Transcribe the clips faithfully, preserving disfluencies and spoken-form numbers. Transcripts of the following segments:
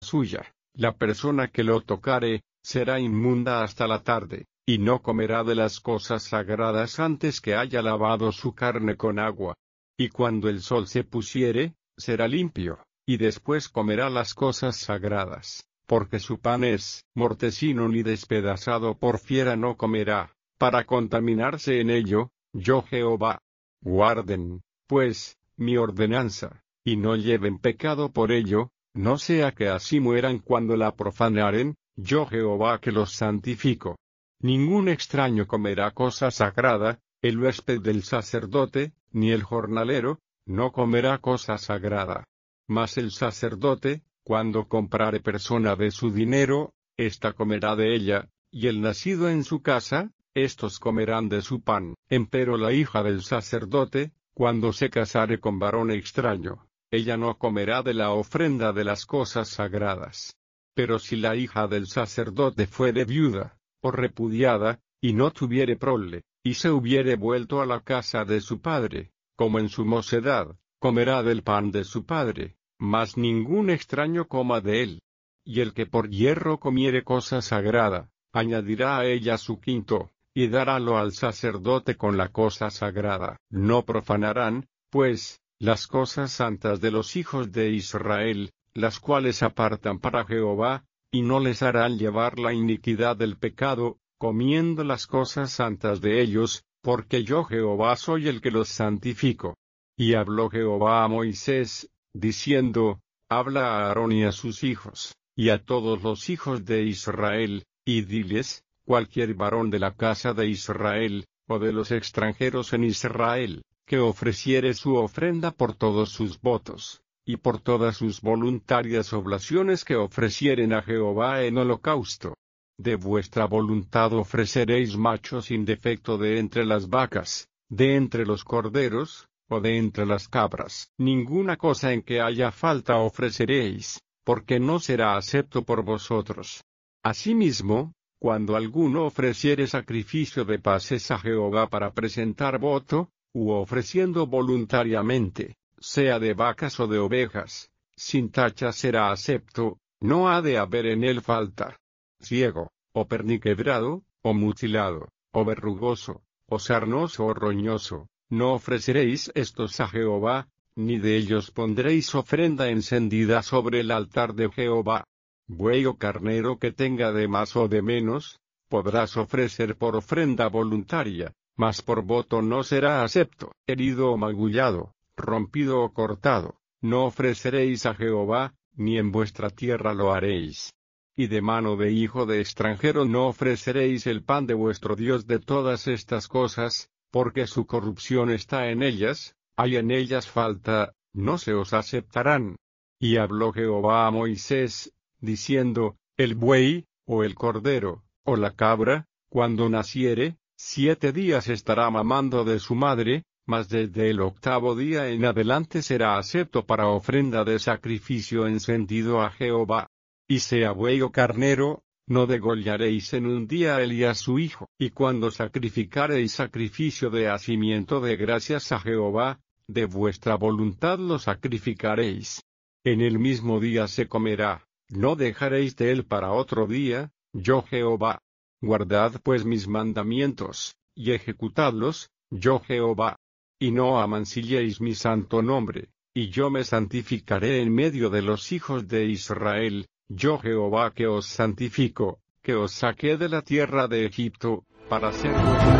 suya. La persona que lo tocare, será inmunda hasta la tarde, y no comerá de las cosas sagradas antes que haya lavado su carne con agua. Y cuando el sol se pusiere, será limpio, y después comerá las cosas sagradas, porque su pan es mortecino ni despedazado por fiera no comerá, para contaminarse en ello, yo Jehová. Guarden, pues, mi ordenanza, y no lleven pecado por ello, no sea que así mueran cuando la profanaren, yo Jehová que los santifico. Ningún extraño comerá cosa sagrada, el huésped del sacerdote, ni el jornalero, no comerá cosa sagrada. Mas el sacerdote, cuando comprare persona de su dinero, ésta comerá de ella, y el nacido en su casa, estos comerán de su pan. Empero la hija del sacerdote, cuando se casare con varón extraño, ella no comerá de la ofrenda de las cosas sagradas. Pero si la hija del sacerdote fuere viuda, o repudiada, y no tuviere prole, y se hubiere vuelto a la casa de su padre, como en su mocedad, comerá del pan de su padre, mas ningún extraño coma de él. Y el que por hierro comiere cosa sagrada, añadirá a ella su quinto, y darálo al sacerdote con la cosa sagrada. No profanarán, pues, las cosas santas de los hijos de Israel, las cuales apartan para Jehová, y no les harán llevar la iniquidad del pecado, comiendo las cosas santas de ellos, porque yo Jehová soy el que los santifico. Y habló Jehová a Moisés, diciendo, habla a Aarón y a sus hijos, y a todos los hijos de Israel, y diles, cualquier varón de la casa de Israel, o de los extranjeros en Israel, que ofreciere su ofrenda por todos sus votos, y por todas sus voluntarias oblaciones que ofrecieren a Jehová en holocausto. De vuestra voluntad ofreceréis machos sin defecto de entre las vacas, de entre los corderos, o de entre las cabras. Ninguna cosa en que haya falta ofreceréis, porque no será acepto por vosotros. Asimismo, cuando alguno ofreciere sacrificio de paces a Jehová para presentar voto, u ofreciendo voluntariamente, sea de vacas o de ovejas, sin tacha será acepto, no ha de haber en él falta. Ciego, o perniquebrado, o mutilado, o verrugoso, o sarnoso o roñoso, no ofreceréis estos a Jehová, ni de ellos pondréis ofrenda encendida sobre el altar de Jehová. Buey o carnero que tenga de más o de menos, podrás ofrecer por ofrenda voluntaria, mas por voto no será acepto. Herido o magullado, rompido o cortado, no ofreceréis a Jehová, ni en vuestra tierra lo haréis. Y de mano de hijo de extranjero no ofreceréis el pan de vuestro Dios de todas estas cosas, porque su corrupción está en ellas, hay en ellas falta, no se os aceptarán. Y habló Jehová a Moisés, diciendo, el buey, o el cordero, o la cabra, cuando naciere, siete días estará mamando de su madre, mas desde el octavo día en adelante será acepto para ofrenda de sacrificio encendido a Jehová. Y sea buey o carnero, no degollaréis en un día a él y a su hijo. Y cuando sacrificareis sacrificio de hacimiento de gracias a Jehová, de vuestra voluntad lo sacrificaréis. En el mismo día se comerá, no dejaréis de él para otro día, yo Jehová. Guardad pues mis mandamientos, y ejecutadlos, yo Jehová. Y no amancilléis mi santo nombre, y yo me santificaré en medio de los hijos de Israel, yo Jehová que os santifico, que os saqué de la tierra de Egipto, para ser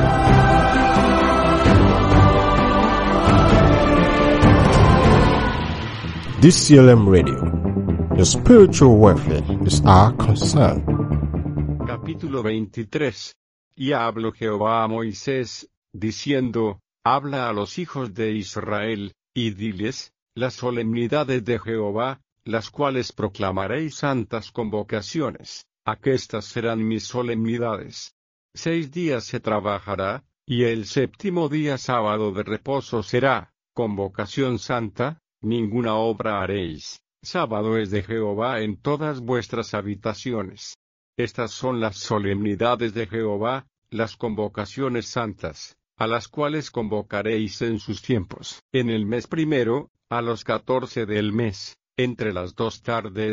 This C L M Radio, the spiritual welfare is our concern. Capítulo veintitrés. Y habló Jehová a Moisés, diciendo, habla a los hijos de Israel, y diles, las solemnidades de Jehová, las cuales proclamaréis santas convocaciones, aquestas serán mis solemnidades. Seis días se trabajará, y el séptimo día sábado de reposo será, convocación santa, ninguna obra haréis. Sábado es de Jehová en todas vuestras habitaciones. Estas son las solemnidades de Jehová, las convocaciones santas, a las cuales convocaréis en sus tiempos. En el mes primero, a los catorce del mes, entre las dos tardes,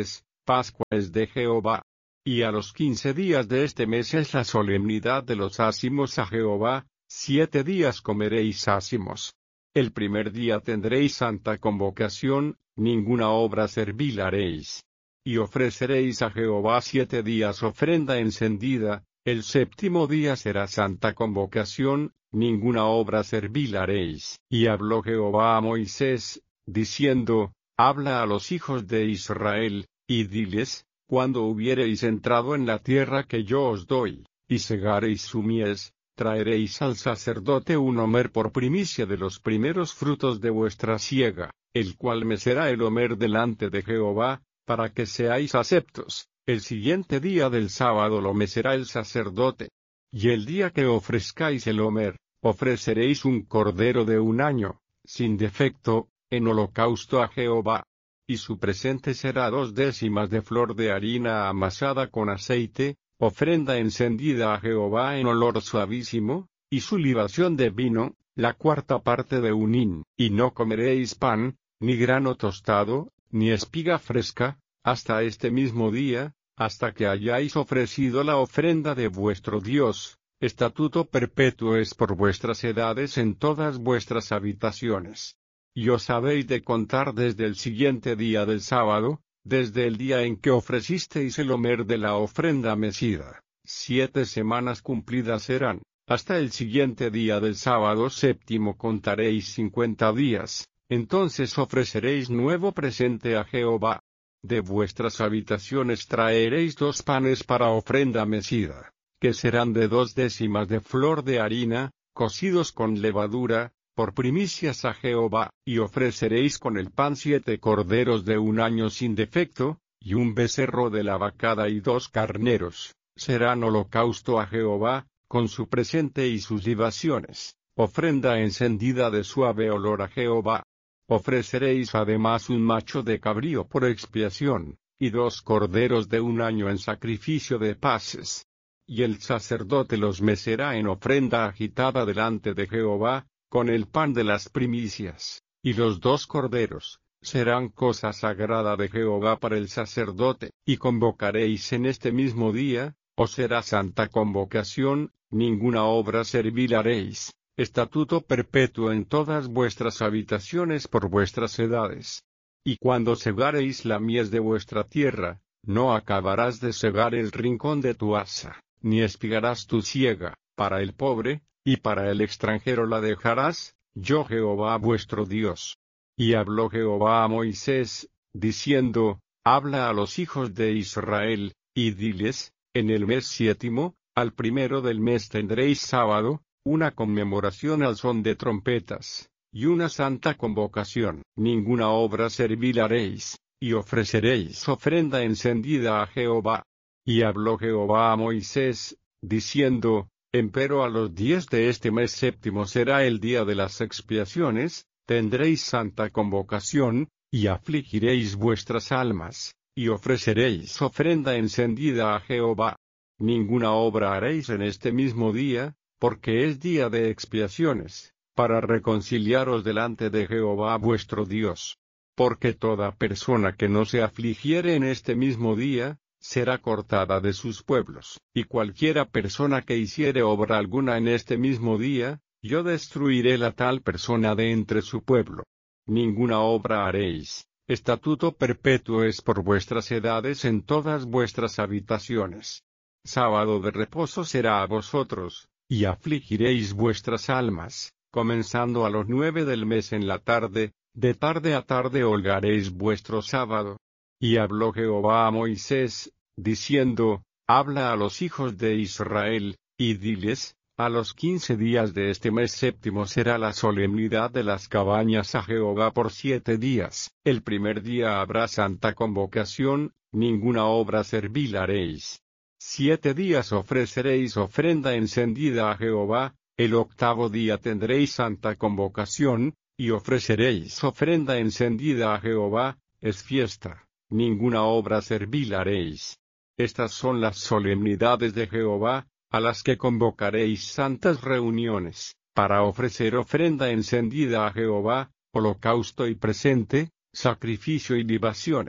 Pascua es de Jehová. Y a los quince días de este mes es la solemnidad de los ázimos a Jehová, siete días comeréis ázimos. El primer día tendréis santa convocación, ninguna obra servil haréis. Y ofreceréis a Jehová siete días ofrenda encendida, el séptimo día será santa convocación, ninguna obra servil haréis. Y habló Jehová a Moisés, diciendo, habla a los hijos de Israel, y diles, cuando hubiereis entrado en la tierra que yo os doy, y segareis su mies, traeréis al sacerdote un homer por primicia de los primeros frutos de vuestra siega, el cual me será el homer delante de Jehová, para que seáis aceptos. El siguiente día del sábado lo mecerá el sacerdote. Y el día que ofrezcáis el homer, ofreceréis un cordero de un año, sin defecto, en holocausto a Jehová. Y su presente será dos décimas de flor de harina amasada con aceite, ofrenda encendida a Jehová en olor suavísimo, y su libación de vino, la cuarta parte de un hin. Y no comeréis pan, ni grano tostado, ni espiga fresca, hasta este mismo día, hasta que hayáis ofrecido la ofrenda de vuestro Dios. Estatuto perpetuo es por vuestras edades en todas vuestras habitaciones. Y os habéis de contar desde el siguiente día del sábado, desde el día en que ofrecisteis el homer de la ofrenda mecida. Siete semanas cumplidas serán. Hasta el siguiente día del sábado séptimo contaréis cincuenta días. Entonces ofreceréis nuevo presente a Jehová. De vuestras habitaciones traeréis dos panes para ofrenda mecida, que serán de dos décimas de flor de harina, cocidos con levadura, por primicias a Jehová, y ofreceréis con el pan siete corderos de un año sin defecto, y un becerro de la vacada y dos carneros, serán holocausto a Jehová, con su presente y sus libaciones, ofrenda encendida de suave olor a Jehová. Ofreceréis además un macho de cabrío por expiación, y dos corderos de un año en sacrificio de paces. Y el sacerdote los mecerá en ofrenda agitada delante de Jehová, con el pan de las primicias, y los dos corderos, serán cosa sagrada de Jehová para el sacerdote, y convocaréis en este mismo día, os será santa convocación, ninguna obra servil haréis, estatuto perpetuo en todas vuestras habitaciones por vuestras edades. Y cuando segareis la mies de vuestra tierra, no acabarás de segar el rincón de tu haza, ni espigarás tu siega, para el pobre, y para el extranjero la dejarás, yo Jehová vuestro Dios. Y habló Jehová a Moisés, diciendo, habla a los hijos de Israel, y diles, en el mes séptimo, al primero del mes tendréis sábado, una conmemoración al son de trompetas, y una santa convocación. Ninguna obra servil haréis, y ofreceréis ofrenda encendida a Jehová. Y habló Jehová a Moisés, diciendo, empero a los diez de este mes séptimo será el día de las expiaciones, tendréis santa convocación, y afligiréis vuestras almas, y ofreceréis ofrenda encendida a Jehová. Ninguna obra haréis en este mismo día, porque es día de expiaciones, para reconciliaros delante de Jehová vuestro Dios. Porque toda persona que no se afligiere en este mismo día, será cortada de sus pueblos, y cualquiera persona que hiciere obra alguna en este mismo día, yo destruiré la tal persona de entre su pueblo. Ninguna obra haréis, estatuto perpetuo es por vuestras edades en todas vuestras habitaciones. Sábado de reposo será a vosotros, y afligiréis vuestras almas, comenzando a los nueve del mes en la tarde, de tarde a tarde holgaréis vuestro sábado. Y habló Jehová a Moisés, diciendo, habla a los hijos de Israel, y diles, a los quince días de este mes séptimo será la solemnidad de las cabañas a Jehová por siete días. El primer día habrá santa convocación, ninguna obra servil haréis. Siete días ofreceréis ofrenda encendida a Jehová, el octavo día tendréis santa convocación, y ofreceréis ofrenda encendida a Jehová, es fiesta, ninguna obra servil haréis. Estas son las solemnidades de Jehová, a las que convocaréis santas reuniones, para ofrecer ofrenda encendida a Jehová, holocausto y presente, sacrificio y libaciones,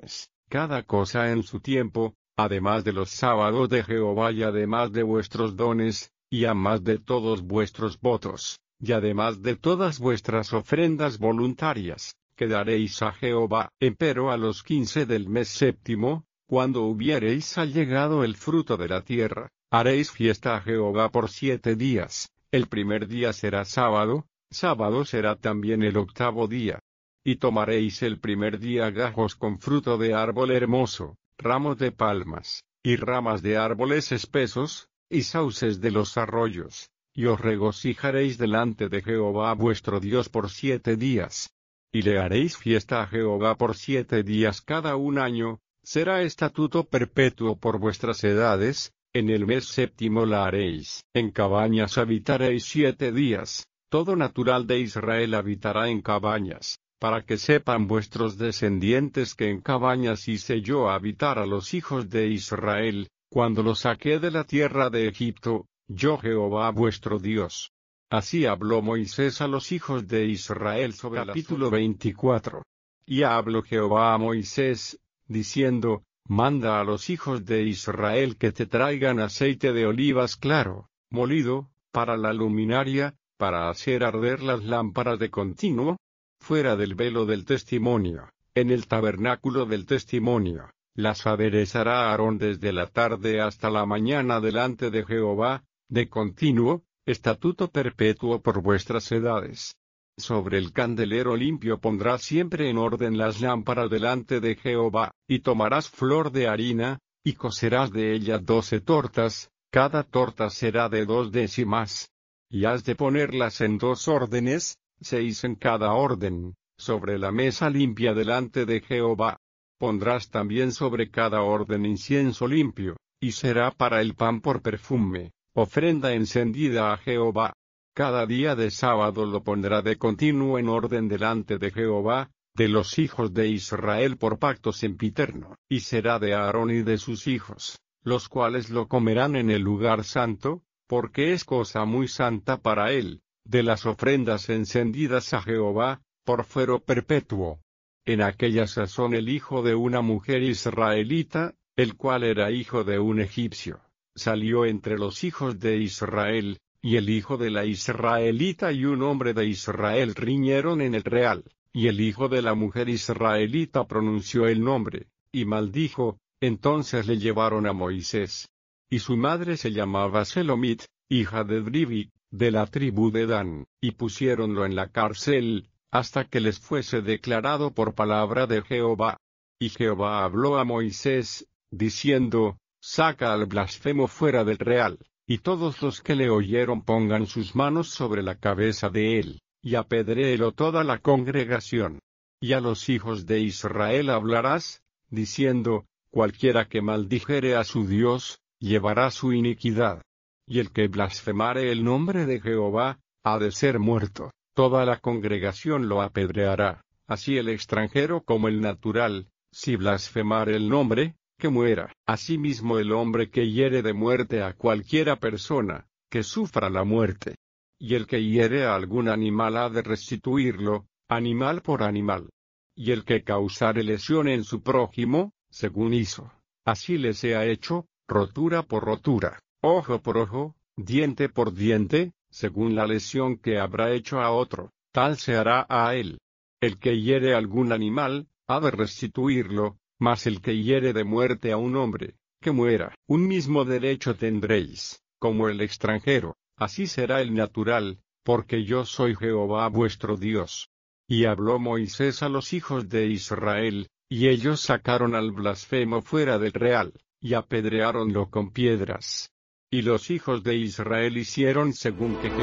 cada cosa en su tiempo, además de los sábados de Jehová y además de vuestros dones, y además de todos vuestros votos, y además de todas vuestras ofrendas voluntarias, que daréis a Jehová. Empero a los quince del mes séptimo, cuando hubiereis allegado el fruto de la tierra, haréis fiesta a Jehová por siete días. El primer día será sábado, sábado será también el octavo día. Y tomaréis el primer día gajos con fruto de árbol hermoso, ramos de palmas, y ramas de árboles espesos, y sauces de los arroyos, y os regocijaréis delante de Jehová vuestro Dios por siete días. Y le haréis fiesta a Jehová por siete días cada un año, será estatuto perpetuo por vuestras edades, en el mes séptimo la haréis. En cabañas habitaréis siete días, todo natural de Israel habitará en cabañas, para que sepan vuestros descendientes que en cabañas hice yo habitar a los hijos de Israel, cuando los saqué de la tierra de Egipto, yo Jehová vuestro Dios. Así habló Moisés a los hijos de Israel sobre el capítulo veinticuatro. Y habló Jehová a Moisés, diciendo, manda a los hijos de Israel que te traigan aceite de olivas claro, molido, para la luminaria, para hacer arder las lámparas de continuo, fuera del velo del testimonio, en el tabernáculo del testimonio. Las aderezará Aarón desde la tarde hasta la mañana delante de Jehová, de continuo, estatuto perpetuo por vuestras edades. Sobre el candelero limpio pondrás siempre en orden las lámparas delante de Jehová, y tomarás flor de harina, y cocerás de ella doce tortas, cada torta será de dos décimas. Y has de ponerlas en dos órdenes, seis en cada orden, sobre la mesa limpia delante de Jehová. Pondrás también sobre cada orden incienso limpio, y será para el pan por perfume, ofrenda encendida a Jehová. Cada día de sábado lo pondrá de continuo en orden delante de Jehová, de los hijos de Israel por pacto sempiterno, y será de Aarón y de sus hijos, los cuales lo comerán en el lugar santo, porque es cosa muy santa para él, de las ofrendas encendidas a Jehová, por fuero perpetuo. En aquella sazón el hijo de una mujer israelita, el cual era hijo de un egipcio, salió entre los hijos de Israel, y el hijo de la israelita y un hombre de Israel riñeron en el real, y el hijo de la mujer israelita pronunció el nombre, y maldijo, entonces le llevaron a Moisés. Y su madre se llamaba Selomit, hija de Dribi, de la tribu de Dan, y pusiéronlo en la cárcel, hasta que les fuese declarado por palabra de Jehová. Y Jehová habló a Moisés, diciendo, saca al blasfemo fuera del real, y todos los que le oyeron pongan sus manos sobre la cabeza de él, y apedréelo toda la congregación. Y a los hijos de Israel hablarás, diciendo, cualquiera que maldijere a su Dios, llevará su iniquidad. Y el que blasfemare el nombre de Jehová, ha de ser muerto, toda la congregación lo apedreará, así el extranjero como el natural, si blasfemare el nombre, que muera. Asimismo el hombre que hiere de muerte a cualquiera persona, que sufra la muerte. Y el que hiere a algún animal ha de restituirlo, animal por animal. Y el que causare lesión en su prójimo, según hizo, así le sea hecho, rotura por rotura, ojo por ojo, diente por diente, según la lesión que habrá hecho a otro, tal se hará a él. El que hiere a algún animal, ha de restituirlo, mas el que hiere de muerte a un hombre, que muera. Un mismo derecho tendréis, como el extranjero, así será el natural, porque yo soy Jehová vuestro Dios. Y habló Moisés a los hijos de Israel, y ellos sacaron al blasfemo fuera del real, y apedreáronlo con piedras. Y los hijos de Israel hicieron según que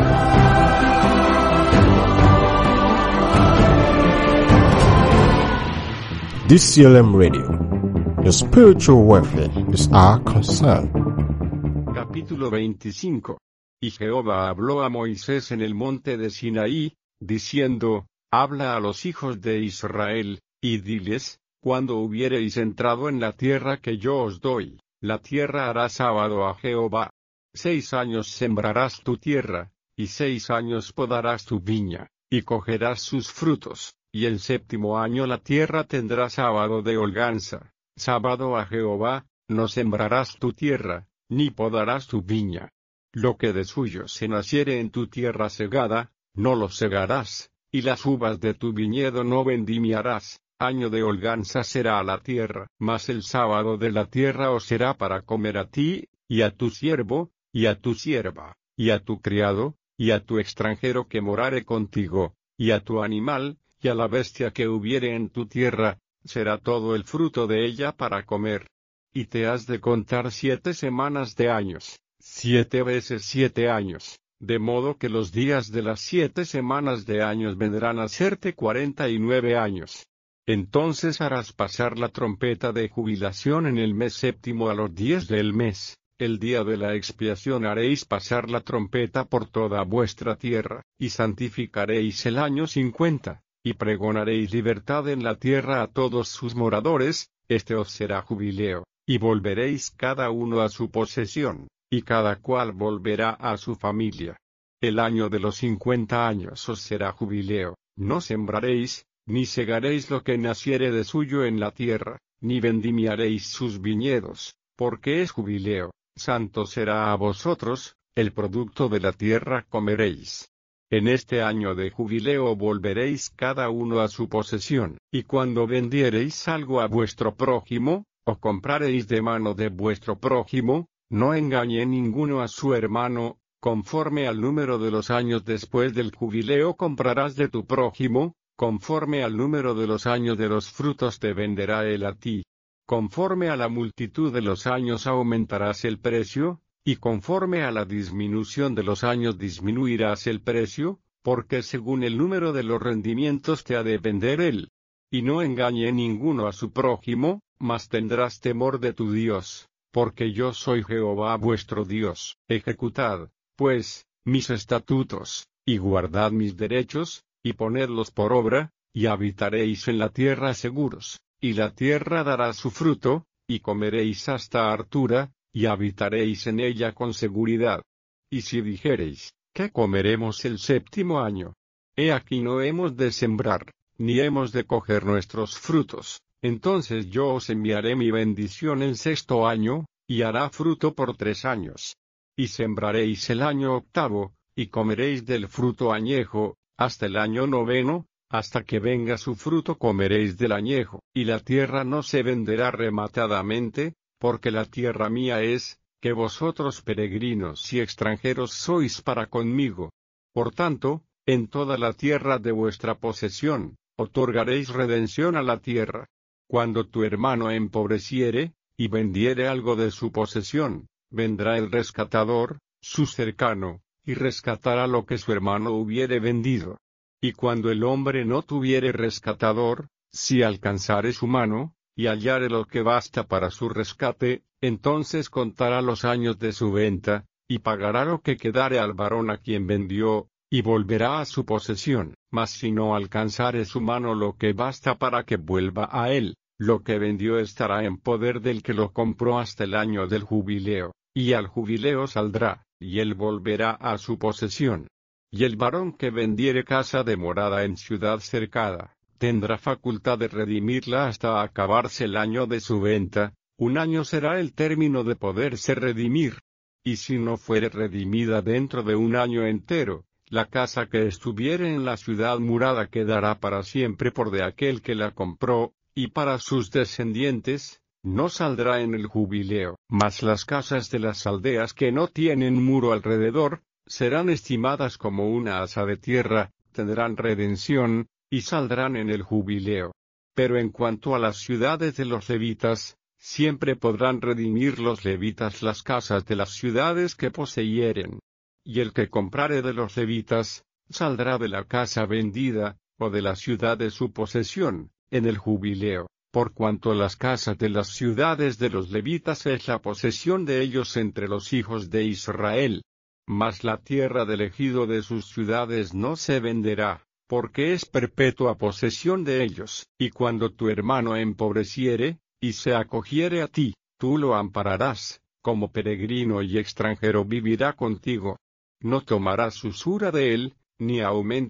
D C L M Radio. Your spiritual welfare is our concern. Capítulo veinticinco. Y Jehová habló a Moisés en el monte de Sinaí, diciendo, habla a los hijos de Israel, y diles, cuando hubiereis entrado en la tierra que yo os doy, la tierra hará sábado a Jehová. Seis años sembrarás tu tierra, y seis años podarás tu viña, y cogerás sus frutos, y el séptimo año la tierra tendrá sábado de holganza, sábado a Jehová. No sembrarás tu tierra, ni podarás tu viña. Lo que de suyo se naciere en tu tierra segada, no lo segarás, y las uvas de tu viñedo no vendimiarás. Año de holganza será a la tierra. Mas el sábado de la tierra os será para comer a ti, y a tu siervo, y a tu sierva, y a tu criado, y a tu extranjero que morare contigo, y a tu animal, y a la bestia que hubiere en tu tierra, será todo el fruto de ella para comer. Y te has de contar siete semanas de años, siete veces siete años, de modo que los días de las siete semanas de años vendrán a serte cuarenta y nueve años. Entonces harás pasar la trompeta de jubilación en el mes séptimo a los diez del mes, el día de la expiación haréis pasar la trompeta por toda vuestra tierra, y santificaréis el año cincuenta, y pregonaréis libertad en la tierra a todos sus moradores, este os será jubileo. Y volveréis cada uno a su posesión, y cada cual volverá a su familia. El año de los cincuenta años os será jubileo, no sembraréis, ni segaréis lo que naciere de suyo en la tierra, ni vendimiaréis sus viñedos, porque es jubileo, santo será a vosotros, el producto de la tierra comeréis. En este año de jubileo volveréis cada uno a su posesión, y cuando vendiereis algo a vuestro prójimo, o comprareis de mano de vuestro prójimo, no engañe ninguno a su hermano, conforme al número de los años después del jubileo comprarás de tu prójimo, conforme al número de los años de los frutos te venderá él a ti. Conforme a la multitud de los años aumentarás el precio, y conforme a la disminución de los años disminuirás el precio, porque según el número de los rendimientos te ha de vender él. Y no engañe ninguno a su prójimo, mas tendrás temor de tu Dios, porque yo soy Jehová vuestro Dios. Ejecutad, pues, mis estatutos, y guardad mis derechos, y ponedlos por obra, y habitaréis en la tierra seguros, y la tierra dará su fruto, y comeréis hasta hartura, y habitaréis en ella con seguridad. Y si dijereis, ¿qué comeremos el séptimo año? He aquí no hemos de sembrar, ni hemos de coger nuestros frutos. Entonces yo os enviaré mi bendición el sexto año, y hará fruto por tres años. Y sembraréis el año octavo, y comeréis del fruto añejo, hasta el año noveno, hasta que venga su fruto comeréis del añejo. Y la tierra no se venderá rematadamente, porque la tierra mía es, que vosotros peregrinos y extranjeros sois para conmigo. Por tanto, en toda la tierra de vuestra posesión, otorgaréis redención a la tierra. Cuando tu hermano empobreciere, y vendiere algo de su posesión, vendrá el rescatador, su cercano, y rescatará lo que su hermano hubiere vendido. Y cuando el hombre no tuviere rescatador, si alcanzare su mano, y hallare lo que basta para su rescate, entonces contará los años de su venta, y pagará lo que quedare al varón a quien vendió, y volverá a su posesión. Mas si no alcanzare su mano lo que basta para que vuelva a él, lo que vendió estará en poder del que lo compró hasta el año del jubileo, y al jubileo saldrá, y él volverá a su posesión. Y el varón que vendiere casa de morada en ciudad cercada, tendrá facultad de redimirla hasta acabarse el año de su venta, un año será el término de poderse redimir. Y si no fuere redimida dentro de un año entero, la casa que estuviere en la ciudad murada quedará para siempre por de aquel que la compró, y para sus descendientes, no saldrá en el jubileo. Mas las casas de las aldeas que no tienen muro alrededor, serán estimadas como una asa de tierra, tendrán redención, y saldrán en el jubileo. Pero en cuanto a las ciudades de los levitas, siempre podrán redimir los levitas las casas de las ciudades que poseyeren. Y el que comprare de los levitas, saldrá de la casa vendida, o de la ciudad de su posesión, en el jubileo, por cuanto las casas de las ciudades de los levitas es la posesión de ellos entre los hijos de Israel. Mas la tierra del ejido de sus ciudades no se venderá, porque es perpetua posesión de ellos. Y cuando tu hermano empobreciere, y se acogiere a ti, tú lo ampararás, como peregrino y extranjero vivirá contigo. No tomarás usura de él, ni aumento,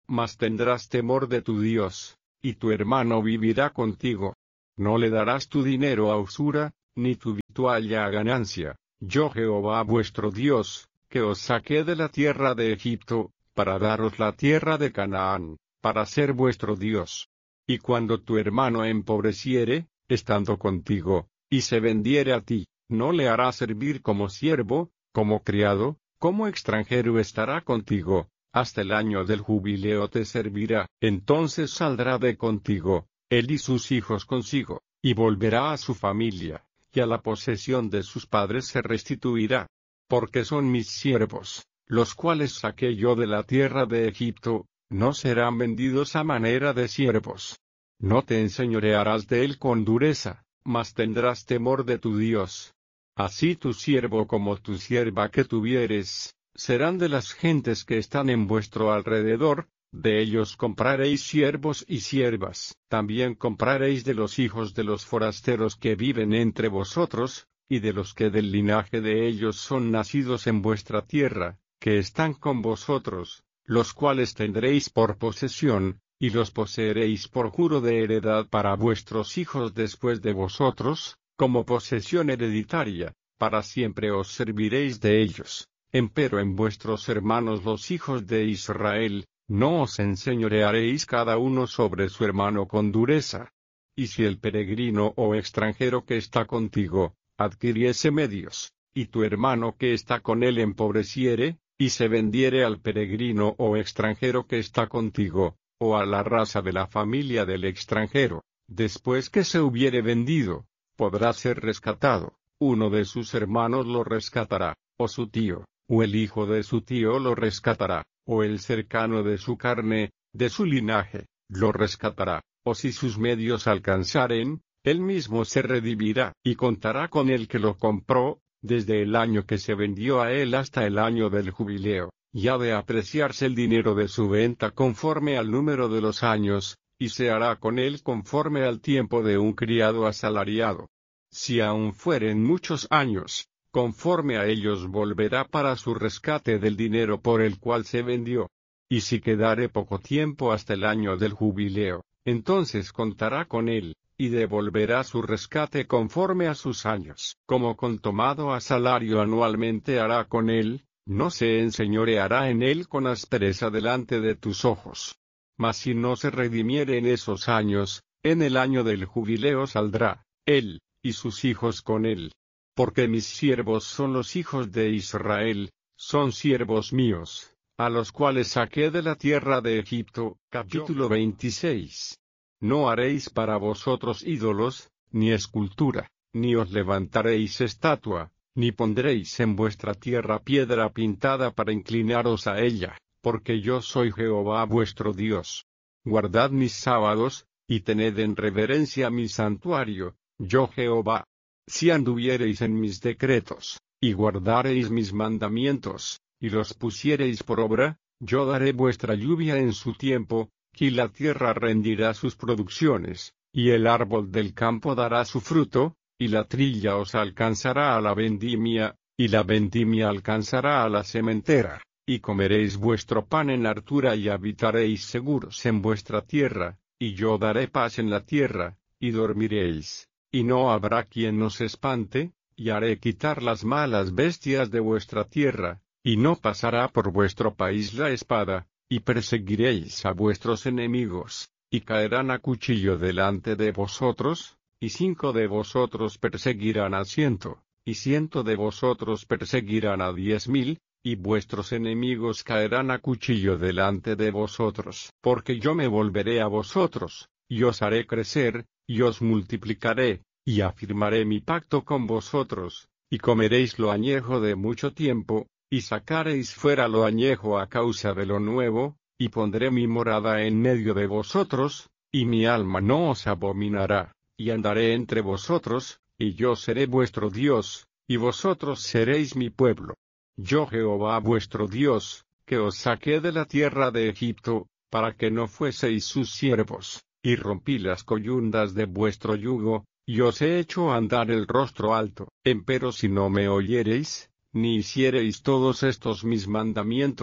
mas tendrás temor de tu Dios, y tu hermano vivirá contigo. No le darás tu dinero a usura, ni tu vitualla a ganancia. Yo Jehová vuestro Dios, que os saqué de la tierra de Egipto, para daros la tierra de Canaán, para ser vuestro Dios. Y cuando tu hermano empobreciere, estando contigo, y se vendiere a ti, no le harás servir como siervo, como criado, como extranjero estará contigo, hasta el año del jubileo te servirá. Entonces saldrá de contigo, él y sus hijos consigo, y volverá a su familia, y a la posesión de sus padres se restituirá. Porque son mis siervos, los cuales saqué yo de la tierra de Egipto, no serán vendidos a manera de siervos. No te enseñorearás de él con dureza, mas tendrás temor de tu Dios. Así tu siervo como tu sierva que tuvieres, serán de las gentes que están en vuestro alrededor, de ellos compraréis siervos y siervas. También compraréis de los hijos de los forasteros que viven entre vosotros, y de los que del linaje de ellos son nacidos en vuestra tierra, que están con vosotros, los cuales tendréis por posesión, y los poseeréis por juro de heredad para vuestros hijos después de vosotros, como posesión hereditaria, para siempre os serviréis de ellos. Empero en vuestros hermanos los hijos de Israel, no os enseñorearéis cada uno sobre su hermano con dureza. Y si el peregrino o extranjero que está contigo, adquiriese medios, y tu hermano que está con él empobreciere, y se vendiere al peregrino o extranjero que está contigo, o a la raza de la familia del extranjero, después que se hubiere vendido, podrá ser rescatado, uno de sus hermanos lo rescatará, o su tío, o el hijo de su tío lo rescatará, o el cercano de su carne, de su linaje, lo rescatará, o si sus medios alcanzaren, él mismo se redimirá, y contará con el que lo compró, desde el año que se vendió a él hasta el año del jubileo, y ha de apreciarse el dinero de su venta conforme al número de los años, y se hará con él conforme al tiempo de un criado asalariado. Si aún fueren muchos años, conforme a ellos volverá para su rescate del dinero por el cual se vendió. Y si quedare poco tiempo hasta el año del jubileo, entonces contará con él, y devolverá su rescate conforme a sus años. Como con tomado a salario anualmente hará con él, no se enseñoreará en él con aspereza delante de tus ojos. Mas si no se redimiere en esos años, en el año del jubileo saldrá, él, y sus hijos con él. Porque mis siervos son los hijos de Israel, son siervos míos, a los cuales saqué de la tierra de Egipto. Capítulo veintiséis. No haréis para vosotros ídolos, ni escultura, ni os levantaréis estatua, ni pondréis en vuestra tierra piedra pintada para inclinaros a ella, porque yo soy Jehová vuestro Dios. Guardad mis sábados, y tened en reverencia mi santuario, yo Jehová. Si anduviereis en mis decretos, y guardareis mis mandamientos, y los pusiereis por obra, yo daré vuestra lluvia en su tiempo, y la tierra rendirá sus producciones, y el árbol del campo dará su fruto, y la trilla os alcanzará a la vendimia, y la vendimia alcanzará a la sementera, y comeréis vuestro pan en hartura y habitaréis seguros en vuestra tierra, y yo daré paz en la tierra, y dormiréis, y no habrá quien os espante, y haré quitar las malas bestias de vuestra tierra, y no pasará por vuestro país la espada, y perseguiréis a vuestros enemigos, y caerán a cuchillo delante de vosotros, y cinco de vosotros perseguirán a ciento, y ciento de vosotros perseguirán a diez mil, y vuestros enemigos caerán a cuchillo delante de vosotros. Porque yo me volveré a vosotros, y os haré crecer, y os multiplicaré, y afirmaré mi pacto con vosotros, y comeréis lo añejo de mucho tiempo, y sacaréis fuera lo añejo a causa de lo nuevo, y pondré mi morada en medio de vosotros, y mi alma no os abominará, y andaré entre vosotros, y yo seré vuestro Dios, y vosotros seréis mi pueblo. Yo Jehová vuestro Dios, que os saqué de la tierra de Egipto, para que no fueseis sus siervos, y rompí las coyundas de vuestro yugo, y os he hecho andar el rostro alto. Empero si no me oyereis, ni hiciereis todos estos mis mandamientos,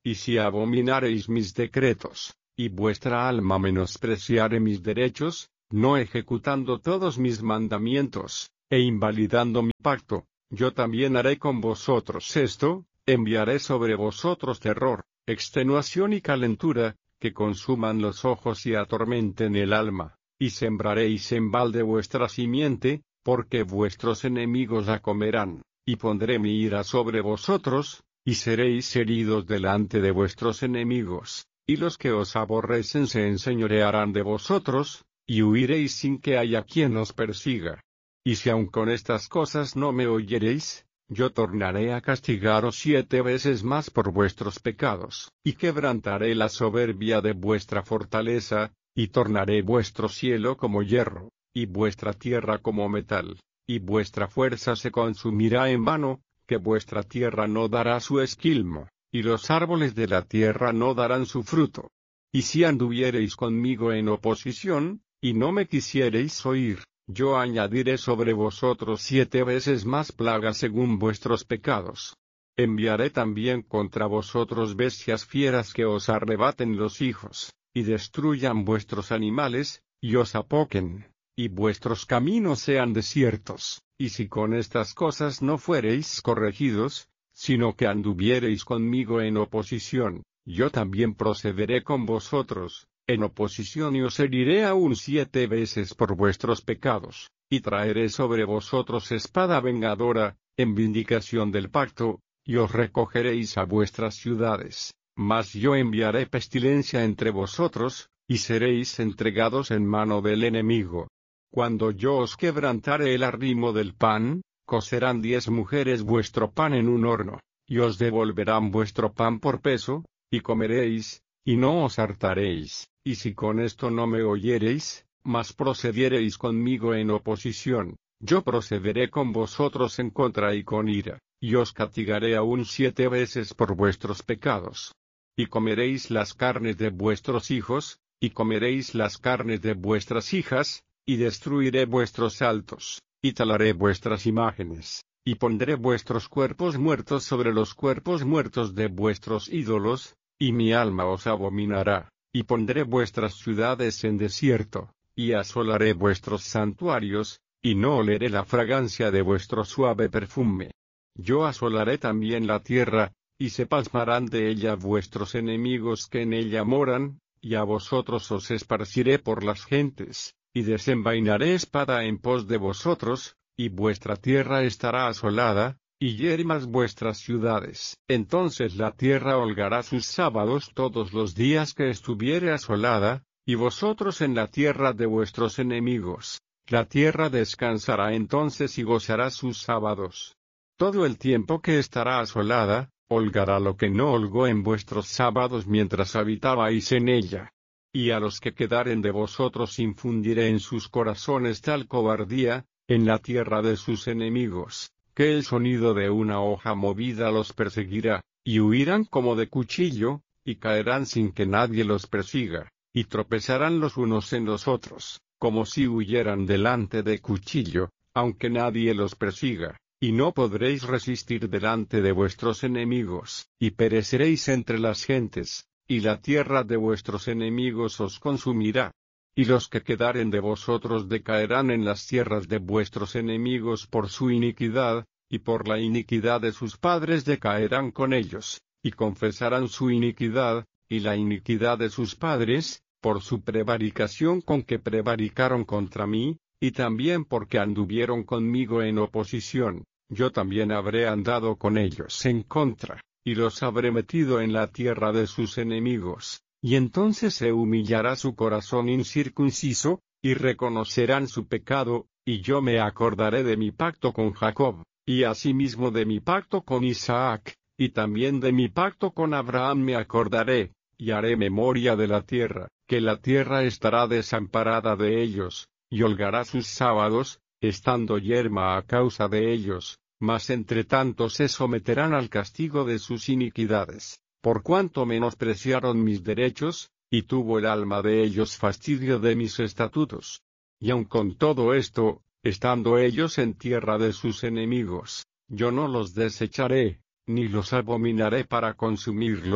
Y si abominareis mis decretos, y vuestra alma menospreciare mis derechos, no ejecutando todos mis mandamientos, e invalidando mi pacto, yo también haré con vosotros esto, enviaré sobre vosotros terror, extenuación y calentura, que consuman los ojos y atormenten el alma, y sembraréis en balde vuestra simiente, porque vuestros enemigos la comerán, y pondré mi ira sobre vosotros, y seréis heridos delante de vuestros enemigos, y los que os aborrecen se enseñorearán de vosotros, y huiréis sin que haya quien os persiga. Y si aun con estas cosas no me oyereis, yo tornaré a castigaros siete veces más por vuestros pecados, y quebrantaré la soberbia de vuestra fortaleza, y tornaré vuestro cielo como hierro, y vuestra tierra como metal, y vuestra fuerza se consumirá en vano, que vuestra tierra no dará su esquilmo, y los árboles de la tierra no darán su fruto. Y si anduviereis conmigo en oposición, y no me quisiereis oír, yo añadiré sobre vosotros siete veces más plagas según vuestros pecados. Enviaré también contra vosotros bestias fieras que os arrebaten los hijos, y destruyan vuestros animales, y os apoquen, y vuestros caminos sean desiertos, y si con estas cosas no fuereis corregidos, sino que anduviereis conmigo en oposición, yo también procederé con vosotros, en oposición y os heriré aún siete veces por vuestros pecados, y traeré sobre vosotros espada vengadora, en vindicación del pacto, y os recogeréis a vuestras ciudades, mas yo enviaré pestilencia entre vosotros, y seréis entregados en mano del enemigo. Cuando yo os quebrantare el arrimo del pan, cocerán diez mujeres vuestro pan en un horno, y os devolverán vuestro pan por peso, y comeréis, y no os hartaréis. Y si con esto no me oyereis, mas procediereis conmigo en oposición, yo procederé con vosotros en contra y con ira, y os castigaré aún siete veces por vuestros pecados. Y comeréis las carnes de vuestros hijos, y comeréis las carnes de vuestras hijas, y destruiré vuestros altos, y talaré vuestras imágenes, y pondré vuestros cuerpos muertos sobre los cuerpos muertos de vuestros ídolos, y mi alma os abominará. Y pondré vuestras ciudades en desierto, y asolaré vuestros santuarios, y no oleré la fragancia de vuestro suave perfume. Yo asolaré también la tierra, y se pasmarán de ella vuestros enemigos que en ella moran, y a vosotros os esparciré por las gentes, y desenvainaré espada en pos de vosotros, y vuestra tierra estará asolada, y yermas vuestras ciudades. Entonces la tierra holgará sus sábados todos los días que estuviere asolada, y vosotros en la tierra de vuestros enemigos. La tierra descansará entonces y gozará sus sábados. Todo el tiempo que estará asolada, holgará lo que no holgó en vuestros sábados mientras habitabais en ella. Y a los que quedaren de vosotros infundiré en sus corazones tal cobardía, en la tierra de sus enemigos, que el sonido de una hoja movida los perseguirá, y huirán como de cuchillo, y caerán sin que nadie los persiga, y tropezarán los unos en los otros, como si huyeran delante de cuchillo, aunque nadie los persiga, y no podréis resistir delante de vuestros enemigos, y pereceréis entre las gentes, y la tierra de vuestros enemigos os consumirá. Y los que quedaren de vosotros decaerán en las tierras de vuestros enemigos por su iniquidad, y por la iniquidad de sus padres decaerán con ellos, y confesarán su iniquidad, y la iniquidad de sus padres, por su prevaricación con que prevaricaron contra mí, y también porque anduvieron conmigo en oposición, yo también habré andado con ellos en contra, y los habré metido en la tierra de sus enemigos. Y entonces se humillará su corazón incircunciso, y reconocerán su pecado, y yo me acordaré de mi pacto con Jacob, y asimismo de mi pacto con Isaac, y también de mi pacto con Abraham me acordaré, y haré memoria de la tierra, que la tierra estará desamparada de ellos, y holgará sus sábados, estando yerma a causa de ellos, mas entre tanto se someterán al castigo de sus iniquidades. Por cuanto menospreciaron mis derechos, y tuvo el alma de ellos fastidio de mis estatutos. Y aun con todo esto, estando ellos en tierra de sus enemigos, yo no los desecharé, ni los abominaré para consumirlos,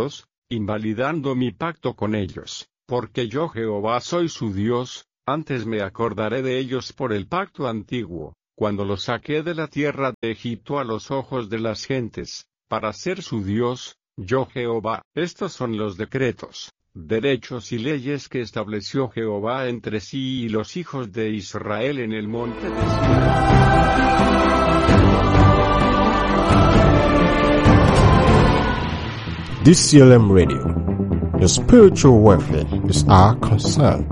invalidando mi pacto con ellos, porque yo Jehová soy su Dios. Antes me acordaré de ellos por el pacto antiguo, cuando los saqué de la tierra de Egipto a los ojos de las gentes, para ser su Dios, yo Jehová. Estos son los decretos, derechos y leyes que estableció Jehová entre sí y los hijos de Israel en el monte de Sinaí. D C L M Radio. Your spiritual welfare is our concern.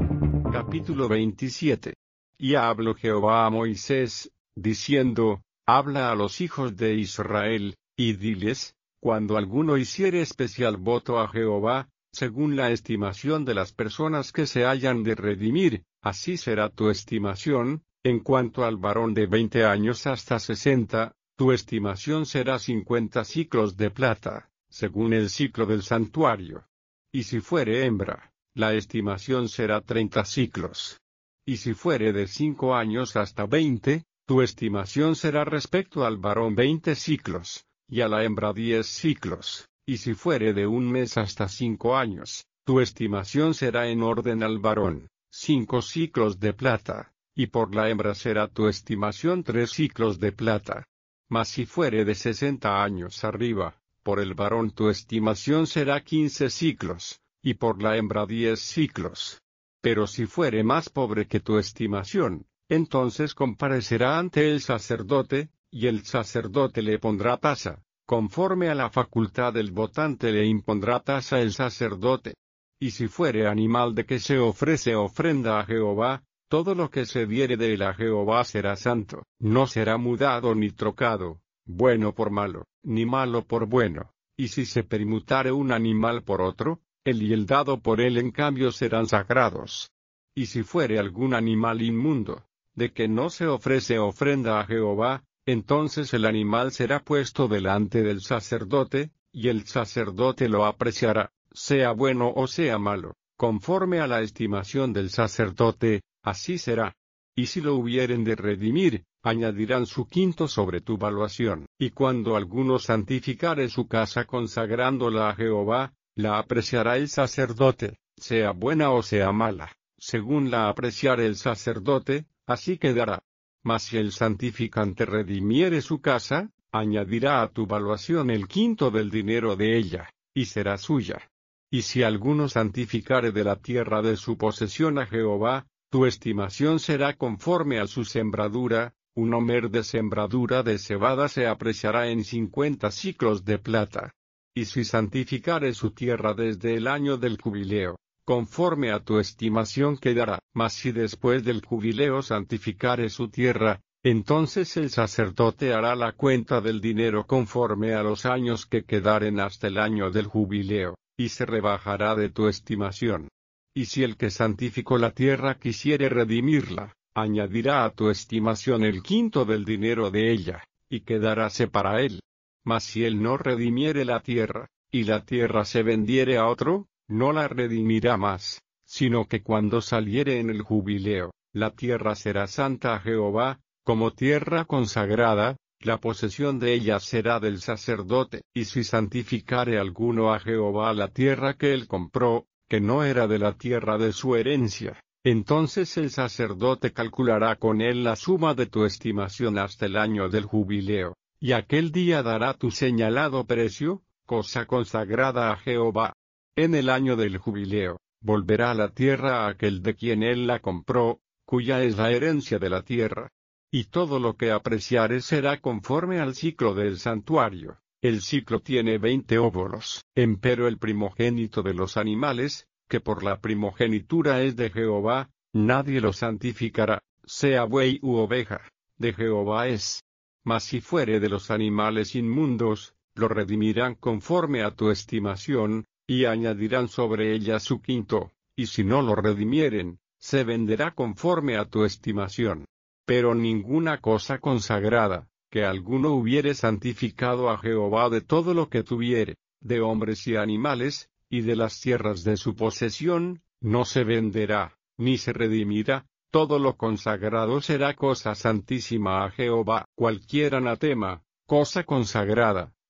Capítulo veintisiete. Y habló Jehová a Moisés, diciendo, habla a los hijos de Israel, y diles, cuando alguno hiciere especial voto a Jehová, según la estimación de las personas que se hayan de redimir, así será tu estimación. En cuanto al varón de veinte años hasta sesenta, tu estimación será cincuenta siclos de plata, según el siclo del santuario. Y si fuere hembra, la estimación será treinta siclos. Y si fuere de cinco años hasta veinte, tu estimación será respecto al varón veinte siclos, y a la hembra diez siclos. Y si fuere de un mes hasta cinco años, tu estimación será en orden al varón, cinco siclos de plata, y por la hembra será tu estimación tres siclos de plata. Mas si fuere de sesenta años arriba, por el varón tu estimación será quince siclos, y por la hembra diez siclos. Pero si fuere más pobre que tu estimación, entonces comparecerá ante el sacerdote, y el sacerdote le pondrá tasa, conforme a la facultad del votante le impondrá tasa el sacerdote. Y si fuere animal de que se ofrece ofrenda a Jehová, todo lo que se diere de él a Jehová será santo, no será mudado ni trocado, bueno por malo, ni malo por bueno. Y si se permutare un animal por otro, él y el dado por él en cambio serán sagrados. Y si fuere algún animal inmundo, de que no se ofrece ofrenda a Jehová, entonces el animal será puesto delante del sacerdote, y el sacerdote lo apreciará, sea bueno o sea malo, conforme a la estimación del sacerdote, así será. Y si lo hubieren de redimir, añadirán su quinto sobre tu valuación. Y cuando alguno santificare su casa consagrándola a Jehová, la apreciará el sacerdote, sea buena o sea mala, según la apreciare el sacerdote, así quedará. Mas si el santificante redimiere su casa, añadirá a tu valuación el quinto del dinero de ella, y será suya. Y si alguno santificare de la tierra de su posesión a Jehová, tu estimación será conforme a su sembradura. Un homer de sembradura de cebada se apreciará en cincuenta siclos de plata. Y si santificare su tierra desde el año del jubileo, conforme a tu estimación quedará. Mas si después del jubileo santificare su tierra, entonces el sacerdote hará la cuenta del dinero conforme a los años que quedaren hasta el año del jubileo, y se rebajará de tu estimación. Y si el que santificó la tierra quisiere redimirla, añadirá a tu estimación el quinto del dinero de ella, y quedaráse para él. Mas si él no redimiere la tierra, y la tierra se vendiere a otro, no la redimirá más, sino que cuando saliere en el jubileo, la tierra será santa a Jehová, como tierra consagrada, la posesión de ella será del sacerdote. Y si santificare alguno a Jehová la tierra que él compró, que no era de la tierra de su herencia, entonces el sacerdote calculará con él la suma de tu estimación hasta el año del jubileo, y aquel día dará tu señalado precio, cosa consagrada a Jehová. En el año del jubileo, volverá la tierra a aquel de quien él la compró, cuya es la herencia de la tierra. Y todo lo que apreciare será conforme al ciclo del santuario. El ciclo tiene veinte óbolos. Empero el primogénito de los animales, que por la primogenitura es de Jehová, nadie lo santificará, sea buey u oveja, de Jehová es. Mas si fuere de los animales inmundos, lo redimirán conforme a tu estimación, y añadirán sobre ella su quinto, y si no lo redimieren, se venderá conforme a tu estimación. Pero ninguna cosa consagrada, que alguno hubiere santificado a Jehová de todo lo que tuviere, de hombres y animales, y de las tierras de su posesión, no se venderá, ni se redimirá. Todo lo consagrado será cosa santísima a Jehová. Cualquier anatema, cosa consagrada,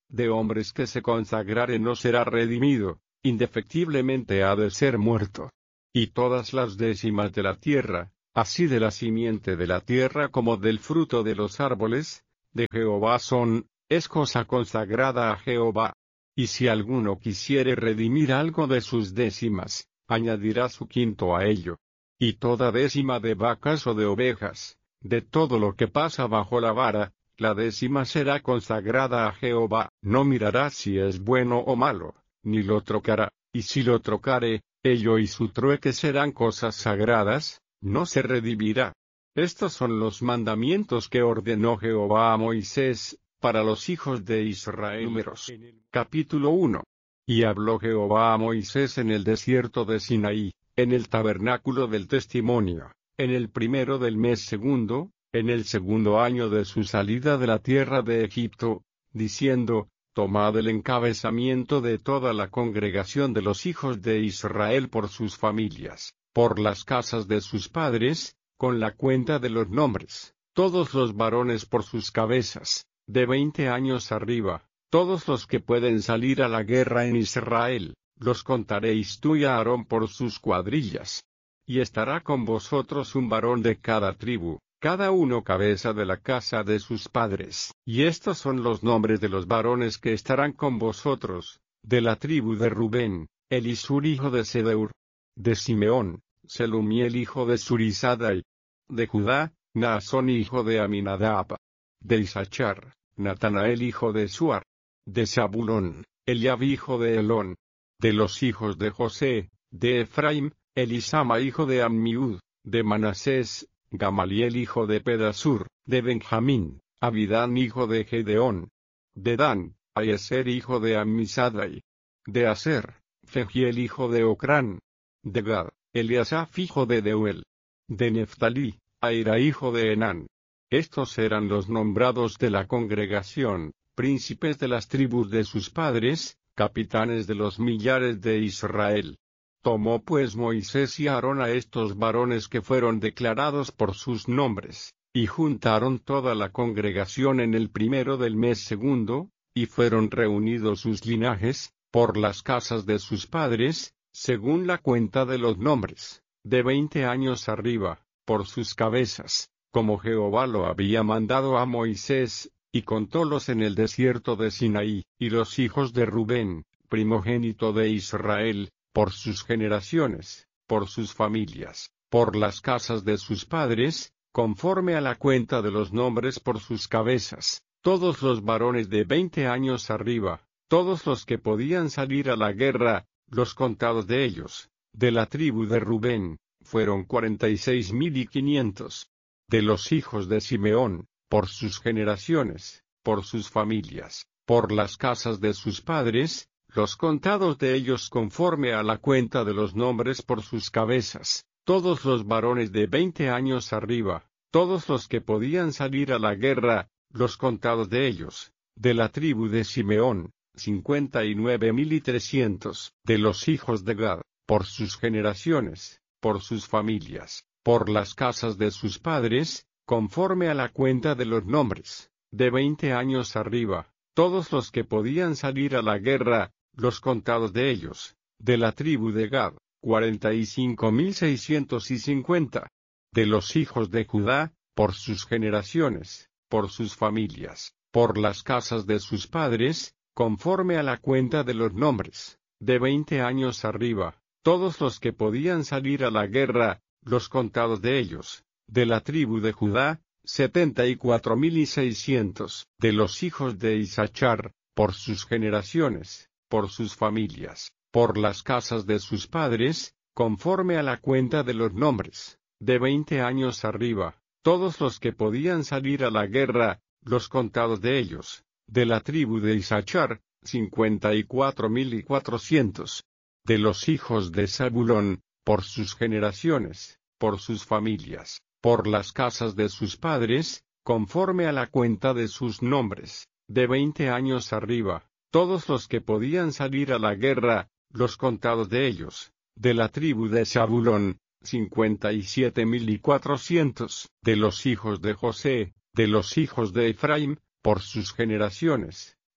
de hombres que se consagrare no será redimido, indefectiblemente ha de ser muerto. Y todas las décimas de la tierra, así de la simiente de la tierra como del fruto de los árboles, de Jehová son, es cosa consagrada a Jehová. Y si alguno quisiere redimir algo de sus décimas, añadirá su quinto a ello. Y toda décima de vacas o de ovejas, de todo lo que pasa bajo la vara, la décima será consagrada a Jehová. No mirará si es bueno o malo, ni lo trocará, y si lo trocare, ello y su trueque serán cosas sagradas, no se redimirá. Estos son los mandamientos que ordenó Jehová a Moisés, para los hijos de Israel. Números. Capítulo uno. Y habló Jehová a Moisés en el desierto de Sinaí, en el tabernáculo del testimonio, en el primero del mes segundo, en el segundo año de su salida de la tierra de Egipto, diciendo, tomad el encabezamiento de toda la congregación de los hijos de Israel por sus familias, por las casas de sus padres, con la cuenta de los nombres, todos los varones por sus cabezas, de veinte años arriba, todos los que pueden salir a la guerra en Israel, los contaréis tú y Aarón por sus cuadrillas. Y estará con vosotros un varón de cada tribu, cada uno cabeza de la casa de sus padres. Y estos son los nombres de los varones que estarán con vosotros, de la tribu de Rubén, Elisur hijo de Sedeur; de Simeón, Selumiel hijo de Surizadai; de Judá, Naasón hijo de Aminadab; de Isachar, Natanael hijo de Suar; de Zabulón, Eliab hijo de Elón; de los hijos de José, de Efraim, Elisama hijo de Ammiud; de Manasés, Gamaliel hijo de Pedasur; de Benjamín, Abidán hijo de Gedeón; de Dan, Aieser hijo de Amisadai; de Aser, Fegiel hijo de Ocrán; de Gad, Eliasaf hijo de Deuel; de Neftalí, Aira hijo de Enán. Estos eran los nombrados de la congregación, príncipes de las tribus de sus padres, capitanes de los millares de Israel. Tomó pues Moisés y Aarón a estos varones que fueron declarados por sus nombres, y juntaron toda la congregación en el primero del mes segundo, y fueron reunidos sus linajes, por las casas de sus padres, según la cuenta de los nombres, de veinte años arriba, por sus cabezas, como Jehová lo había mandado a Moisés, y contólos en el desierto de Sinaí. Y los hijos de Rubén, primogénito de Israel, por sus generaciones, por sus familias, por las casas de sus padres, conforme a la cuenta de los nombres por sus cabezas, todos los varones de veinte años arriba, todos los que podían salir a la guerra, los contados de ellos, de la tribu de Rubén, fueron cuarenta y seis mil y quinientos. De los hijos de Simeón, por sus generaciones, por sus familias, por las casas de sus padres, los contados de ellos conforme a la cuenta de los nombres por sus cabezas, todos los varones de veinte años arriba, todos los que podían salir a la guerra, los contados de ellos, de la tribu de Simeón, cincuenta y nueve mil y trescientos. De los hijos de Gad, por sus generaciones, por sus familias, por las casas de sus padres, conforme a la cuenta de los nombres, de veinte años arriba, todos los que podían salir a la guerra, los contados de ellos, de la tribu de Gad, cuarenta y cinco mil seiscientos y cincuenta. De los hijos de Judá, por sus generaciones, por sus familias, por las casas de sus padres, conforme a la cuenta de los nombres, de veinte años arriba, todos los que podían salir a la guerra, los contados de ellos, de la tribu de Judá, setenta y cuatro mil y seiscientos. De los hijos de Isachar, por sus generaciones, por sus familias, por las casas de sus padres, conforme a la cuenta de los nombres, de veinte años arriba, todos los que podían salir a la guerra, los contados de ellos, de la tribu de Isachar, cincuenta y cuatro mil y cuatrocientos. De los hijos de Zabulón, por sus generaciones, por sus familias, por las casas de sus padres, conforme a la cuenta de sus nombres, de veinte años arriba, todos los que podían salir a la guerra, los contados de ellos, de la tribu de Zabulón, cincuenta y siete mil y cuatrocientos. De los hijos de José, de los hijos de Efraim, por sus generaciones,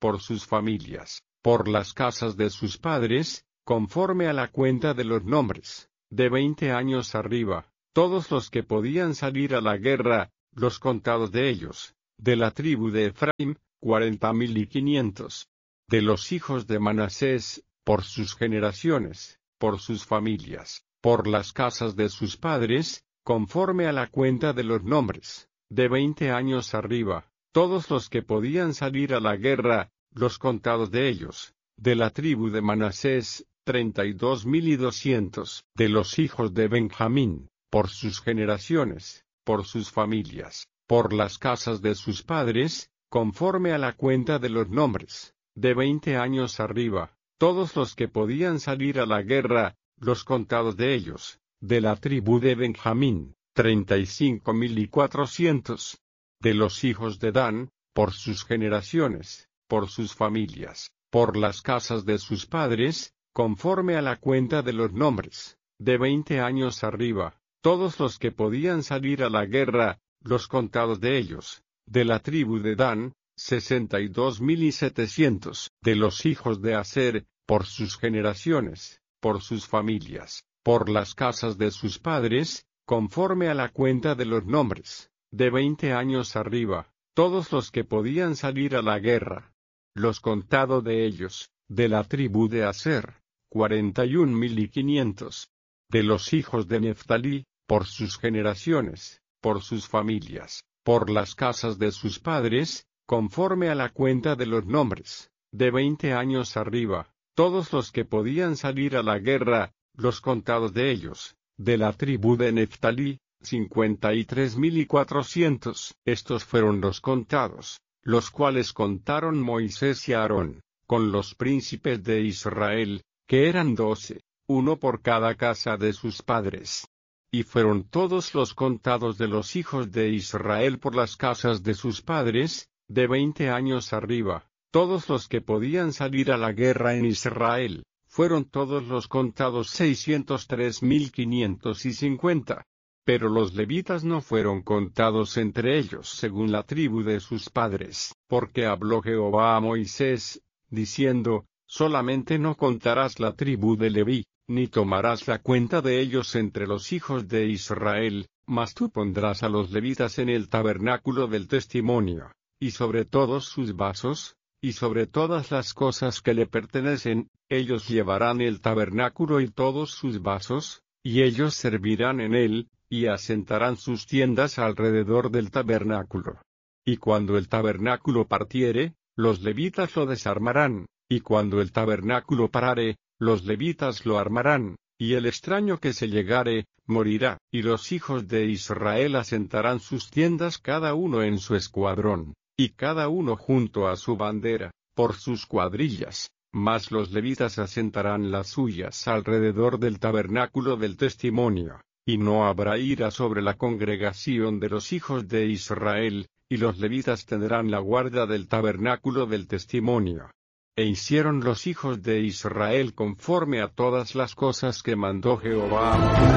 por sus familias, por las casas de sus padres, conforme a la cuenta de los nombres, de veinte años arriba, todos los que podían salir a la guerra, los contados de ellos, de la tribu de Efraín, cuarenta mil y quinientos. De los hijos de Manasés, por sus generaciones, por sus familias, por las casas de sus padres, conforme a la cuenta de los nombres, de veinte años arriba, todos los que podían salir a la guerra, los contados de ellos, de la tribu de Manasés, treinta y dos mil y doscientos. De los hijos de Benjamín, por sus generaciones, por sus familias, por las casas de sus padres, conforme a la cuenta de los nombres, de veinte años arriba, todos los que podían salir a la guerra, los contados de ellos, de la tribu de Benjamín, treinta y cinco mil y cuatrocientos. De los hijos de Dan, por sus generaciones, por sus familias, por las casas de sus padres, conforme a la cuenta de los nombres, de veinte años arriba, todos los que podían salir a la guerra, los contados de ellos, de la tribu de Dan, sesenta y dos mil y setecientos. De los hijos de Aser, por sus generaciones, por sus familias, por las casas de sus padres, conforme a la cuenta de los nombres, de veinte años arriba, todos los que podían salir a la guerra. Los contados de ellos, de la tribu de Aser, cuarenta y un mil y quinientos. De los hijos de Neftalí, por sus generaciones, por sus familias, por las casas de sus padres, conforme a la cuenta de los nombres, de veinte años arriba, todos los que podían salir a la guerra, los contados de ellos, de la tribu de Neftalí, cincuenta y tres mil y cuatrocientos. Estos fueron los contados, los cuales contaron Moisés y Aarón, con los príncipes de Israel, que eran doce, uno por cada casa de sus padres. Y fueron todos los contados de los hijos de Israel por las casas de sus padres, de veinte años arriba, todos los que podían salir a la guerra en Israel, fueron todos los contados seiscientos tres mil quinientos y cincuenta. Pero los levitas no fueron contados entre ellos según la tribu de sus padres, porque habló Jehová a Moisés, diciendo, solamente no contarás la tribu de Leví, ni tomarás la cuenta de ellos entre los hijos de Israel, mas tú pondrás a los levitas en el tabernáculo del testimonio, y sobre todos sus vasos, y sobre todas las cosas que le pertenecen, ellos llevarán el tabernáculo y todos sus vasos, y ellos servirán en él, y asentarán sus tiendas alrededor del tabernáculo. Y cuando el tabernáculo partiere, los levitas lo desarmarán, y cuando el tabernáculo parare, los levitas lo armarán, y el extraño que se llegare, morirá, y los hijos de Israel asentarán sus tiendas cada uno en su escuadrón, y cada uno junto a su bandera, por sus cuadrillas, mas los levitas asentarán las suyas alrededor del tabernáculo del testimonio, y no habrá ira sobre la congregación de los hijos de Israel, y los levitas tendrán la guarda del tabernáculo del testimonio. E hicieron los hijos de Israel conforme a todas las cosas que mandó Jehová.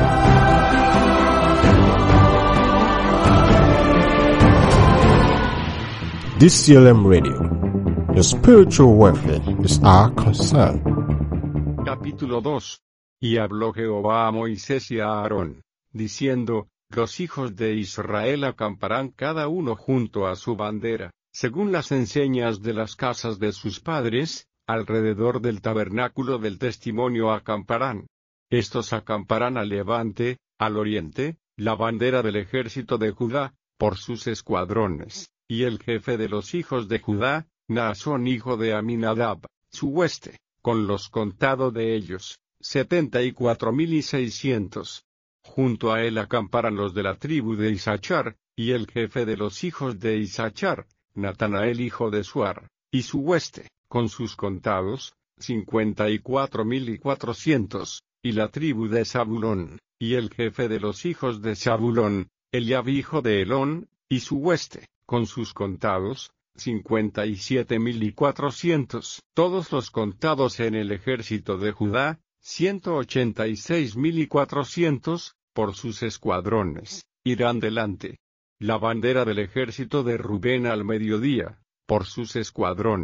D C L M Radio. Your spiritual welfare is our concern. Capítulo dos. Y habló Jehová a Moisés y a Aarón, diciendo, los hijos de Israel acamparán cada uno junto a su bandera, según las enseñas de las casas de sus padres, alrededor del tabernáculo del testimonio acamparán. Estos acamparán al levante, al oriente, la bandera del ejército de Judá, por sus escuadrones, y el jefe de los hijos de Judá, Naasón hijo de Aminadab, su hueste, con los contados de ellos, setenta y cuatro mil y seiscientos. Junto a él acamparán los de la tribu de Isachar, y el jefe de los hijos de Isachar, Natanael hijo de Suar, y su hueste, con sus contados, cincuenta y cuatro mil y cuatrocientos, y la tribu de Zabulón, y el jefe de los hijos de Zabulón, Eliab hijo de Elón, y su hueste, con sus contados, cincuenta y siete mil y cuatrocientos. Todos los contados en el ejército de Judá, ciento ochenta y seis mil y cuatrocientos, por sus escuadrones, irán delante. La bandera del ejército de Rubén al mediodía, por sus escuadrones,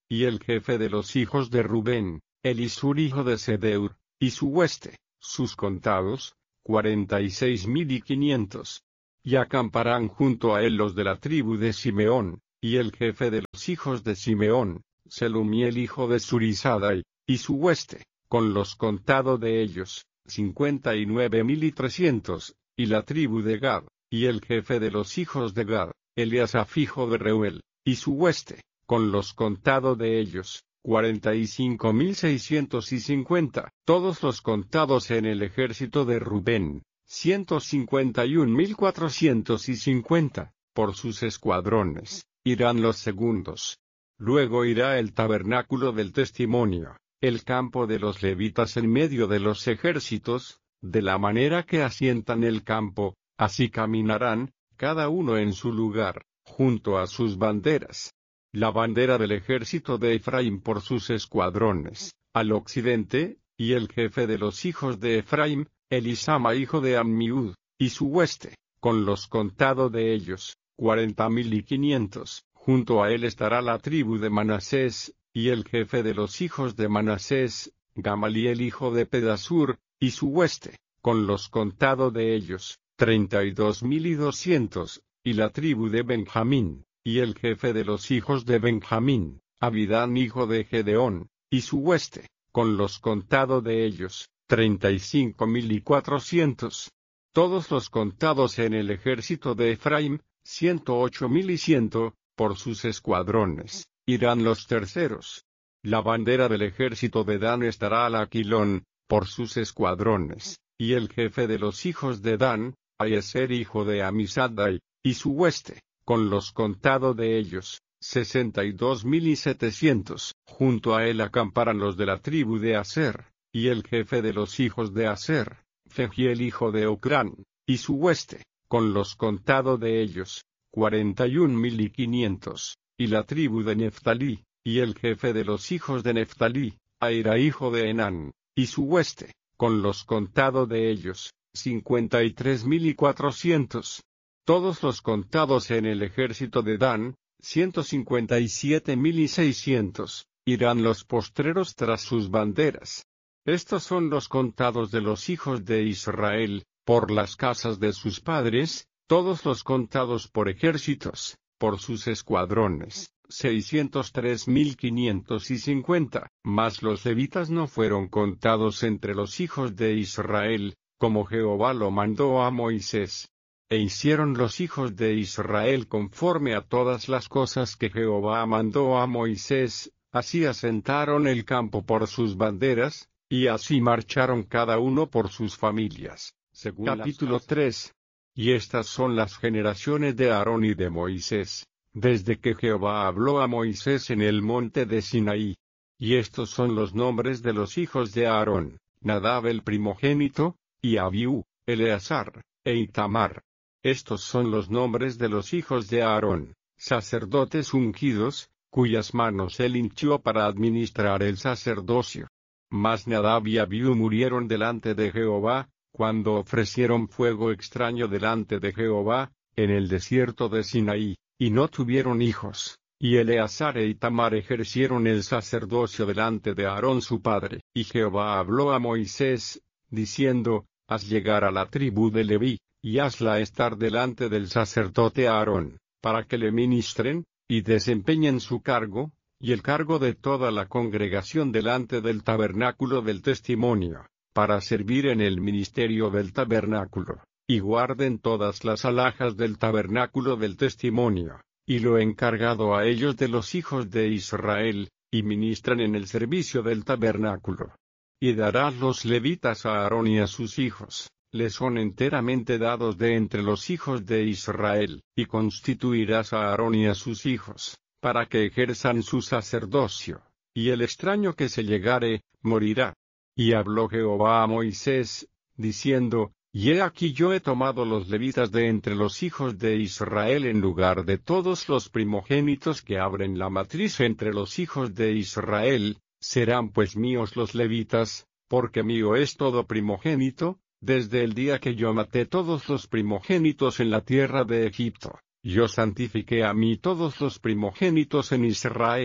y el jefe de los hijos de Rubén, Elisur hijo de Sedeur, y su hueste, sus contados, cuarenta y seis mil y quinientos. Y acamparán junto a él los de la tribu de Simeón, y el jefe de los hijos de Simeón, Selumiel hijo de Surizadai, y su hueste, con los contados de ellos, cincuenta y nueve mil y trescientos, y la tribu de Gad, y el jefe de los hijos de Gad, Eliasaf hijo de Reuel, y su hueste, con los contados de ellos, cuarenta y cinco mil seiscientos y cincuenta, todos los contados en el ejército de Rubén, ciento cincuenta y un mil cuatrocientos y cincuenta, por sus escuadrones, irán los segundos. Luego irá el tabernáculo del testimonio, el campo de los levitas en medio de los ejércitos, de la manera que asientan el campo, así caminarán, cada uno en su lugar, junto a sus banderas. La bandera del ejército de Efraín por sus escuadrones, al occidente, y el jefe de los hijos de Efraín, Elisama hijo de Ammiud, y su hueste, con los contados de ellos, cuarenta mil y quinientos, junto a él estará la tribu de Manasés, y el jefe de los hijos de Manasés, Gamaliel hijo de Pedasur, y su hueste, con los contados de ellos, treinta y dos mil y doscientos, y la tribu de Benjamín, y el jefe de los hijos de Benjamín, Abidán hijo de Gedeón, y su hueste, con los contados de ellos, treinta y cinco mil y cuatrocientos. Todos los contados en el ejército de Efraín, ciento ocho mil y ciento, por sus escuadrones, irán los terceros. La bandera del ejército de Dan estará al aquilón, por sus escuadrones, y el jefe de los hijos de Dan, Aieser hijo de Amisaddai, y su hueste, con los contados de ellos, sesenta y dos mil y setecientos, junto a él acamparán los de la tribu de Aser, y el jefe de los hijos de Aser, Fegiel hijo de Ocrán, y su hueste, con los contados de ellos, cuarenta y un mil y quinientos, y la tribu de Neftalí, y el jefe de los hijos de Neftalí, Aira hijo de Enán, y su hueste, con los contados de ellos, cincuenta y tres mil y cuatrocientos. Todos los contados en el ejército de Dan, ciento cincuenta y siete mil y seiscientos, irán los postreros tras sus banderas. Estos son los contados de los hijos de Israel, por las casas de sus padres, todos los contados por ejércitos, por sus escuadrones, seiscientos tres mil quinientos y cincuenta, mas los levitas no fueron contados entre los hijos de Israel, como Jehová lo mandó a Moisés. E hicieron los hijos de Israel conforme a todas las cosas que Jehová mandó a Moisés, así asentaron el campo por sus banderas, y así marcharon cada uno por sus familias. Según Capítulo tres. Y estas son las generaciones de Aarón y de Moisés, desde que Jehová habló a Moisés en el monte de Sinaí. Y estos son los nombres de los hijos de Aarón: Nadab el primogénito, y Abiú, Eleazar, e Itamar. Estos son los nombres de los hijos de Aarón, sacerdotes ungidos, cuyas manos él hinchió para administrar el sacerdocio. Mas Nadab y Abiú murieron delante de Jehová, cuando ofrecieron fuego extraño delante de Jehová, en el desierto de Sinaí, y no tuvieron hijos. Y Eleazar e Itamar ejercieron el sacerdocio delante de Aarón su padre. Y Jehová habló a Moisés, diciendo: Haz llegar a la tribu de Leví, y hazla estar delante del sacerdote Aarón, para que le ministren, y desempeñen su cargo, y el cargo de toda la congregación delante del tabernáculo del testimonio, para servir en el ministerio del tabernáculo, y guarden todas las alhajas del tabernáculo del testimonio, y lo encargado a ellos de los hijos de Israel, y ministran en el servicio del tabernáculo. Y darás los levitas a Aarón y a sus hijos, les son enteramente dados de entre los hijos de Israel, y constituirás a Aarón y a sus hijos, para que ejerzan su sacerdocio, y el extraño que se llegare, morirá. Y habló Jehová a Moisés, diciendo: Y he aquí yo he tomado los levitas de entre los hijos de Israel en lugar de todos los primogénitos que abren la matriz entre los hijos de Israel, serán pues míos los levitas, porque mío es todo primogénito, desde el día que yo maté todos los primogénitos en la tierra de Egipto. Yo santifiqué a mí todos los primogénitos en Israel,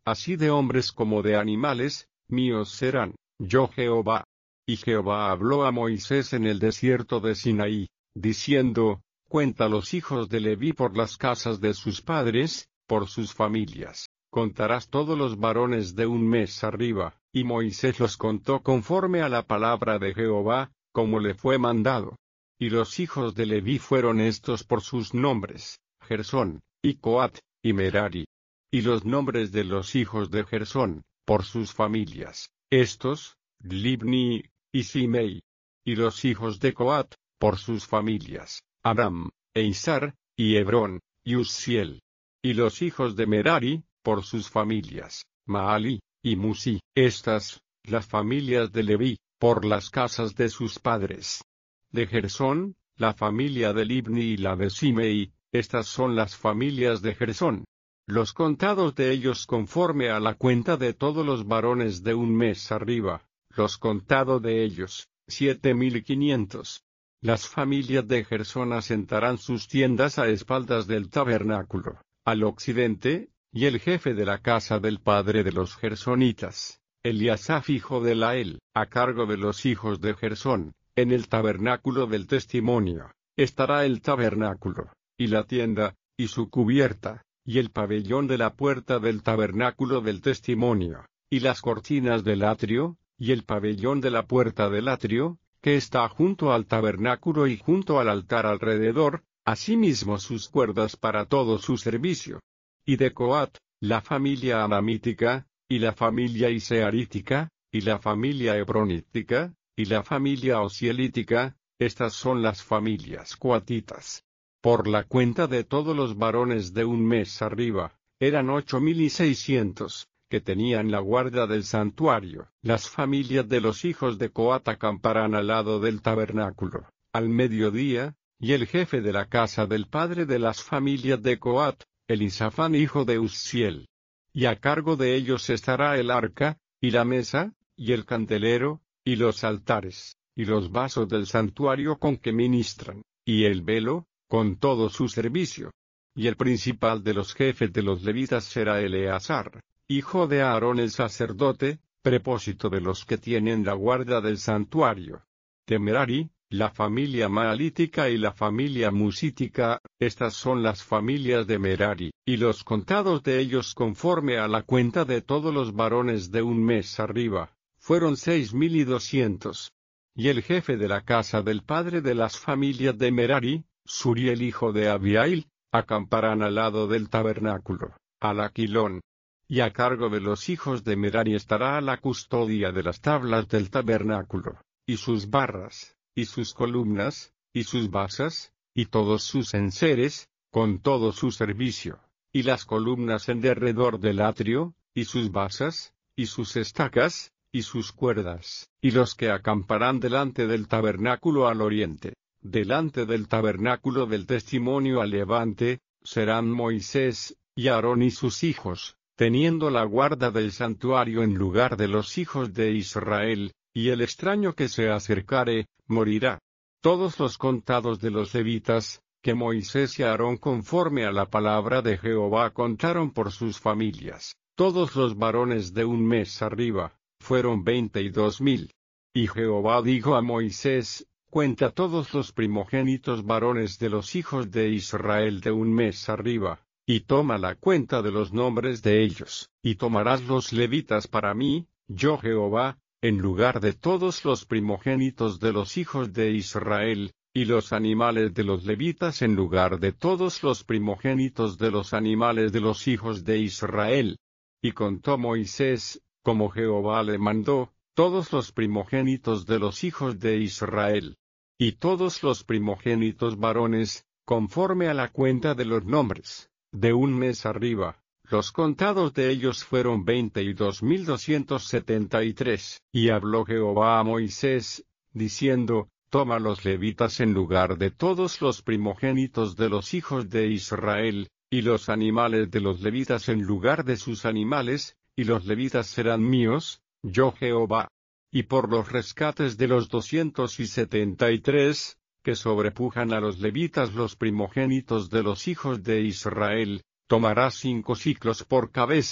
así de hombres como de animales, míos serán, yo Jehová. Y Jehová habló a Moisés en el desierto de Sinaí, diciendo, cuenta los hijos de Leví por las casas de sus padres, por sus familias. Contarás todos los varones de un mes arriba, y Moisés los contó conforme a la palabra de Jehová, como le fue mandado. Y los hijos de Leví fueron estos por sus nombres, Gersón, y Coat, y Merari. Y los nombres de los hijos de Gersón, por sus familias, estos, Libni, y Simei. Y los hijos de Coat, por sus familias, Aram, e Izar, y Hebrón, y Uzziel. Y los hijos de Merari, por sus familias, Maali, y Musi. Estas, las familias de Leví, por las casas de sus padres. De Gersón, la familia de Libni y la de Simei, estas son las familias de Gersón. Los contados de ellos conforme a la cuenta de todos los varones de un mes arriba, los contados de ellos, siete mil quinientos. Las familias de Gersón asentarán sus tiendas a espaldas del tabernáculo, al occidente, y el jefe de la casa del padre de los gersonitas, Eliasaf hijo de Lael, a cargo de los hijos de Gersón, en el tabernáculo del testimonio, estará el tabernáculo, y la tienda, y su cubierta, y el pabellón de la puerta del tabernáculo del testimonio, y las cortinas del atrio, y el pabellón de la puerta del atrio, que está junto al tabernáculo y junto al altar alrededor, asimismo sus cuerdas para todo su servicio. Y de Coat, la familia amamítica, y la familia isearítica, y la familia hebronítica, y la familia osielítica, estas son las familias coatitas. Por la cuenta de todos los varones de un mes arriba, eran ocho mil y seiscientos, que tenían la guarda del santuario. Las familias de los hijos de Coat acamparán al lado del tabernáculo, al mediodía, y el jefe de la casa del padre de las familias de Coat, Elisafán hijo de Uzziel. Y a cargo de ellos estará el arca, y la mesa, y el candelero, y los altares, y los vasos del santuario con que ministran, y el velo, con todo su servicio. Y el principal de los jefes de los levitas será Eleazar, hijo de Aarón el sacerdote, prepósito de los que tienen la guarda del santuario. De Merari, la familia maalítica y la familia musítica, estas son las familias de Merari, y los contados de ellos conforme a la cuenta de todos los varones de un mes arriba, fueron seis mil y doscientos. Y el jefe de la casa del padre de las familias de Merari, Suriel hijo de Abiail, acamparán al lado del tabernáculo, al aquilón. Y a cargo de los hijos de Merari estará la custodia de las tablas del tabernáculo, y sus barras, y sus columnas, y sus basas, y todos sus enseres, con todo su servicio, y las columnas en derredor del atrio, y sus basas, y sus estacas, y sus cuerdas, y los que acamparán delante del tabernáculo al oriente, delante del tabernáculo del testimonio al levante, serán Moisés, y Aarón y sus hijos, teniendo la guarda del santuario en lugar de los hijos de Israel, y el extraño que se acercare, morirá. Todos los contados de los levitas, que Moisés y Aarón conforme a la palabra de Jehová contaron por sus familias, todos los varones de un mes arriba, fueron veinte y dos mil. Y Jehová dijo a Moisés, cuenta todos los primogénitos varones de los hijos de Israel de un mes arriba, y toma la cuenta de los nombres de ellos, y tomarás los levitas para mí, yo Jehová, en lugar de todos los primogénitos de los hijos de Israel, y los animales de los levitas en lugar de todos los primogénitos de los animales de los hijos de Israel. Y contó Moisés, como Jehová le mandó, todos los primogénitos de los hijos de Israel. Y todos los primogénitos varones, conforme a la cuenta de los nombres, de un mes arriba, los contados de ellos fueron veinte y dos mil doscientos setenta y tres. Y habló Jehová a Moisés, diciendo, toma los levitas en lugar de todos los primogénitos de los hijos de Israel, y los animales de los levitas en lugar de sus animales, y los levitas serán míos, yo Jehová. Y por los rescates de los doscientos y setenta y tres, que sobrepujan a los levitas los primogénitos de los hijos de Israel, tomarás cinco siclos por cabeza,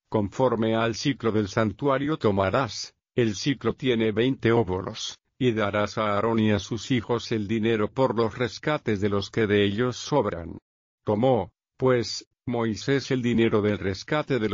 conforme al ciclo del santuario tomarás, el ciclo tiene veinte óbolos, y darás a Aarón y a sus hijos el dinero por los rescates de los que de ellos sobran. Tomó, pues, Moisés el dinero del rescate de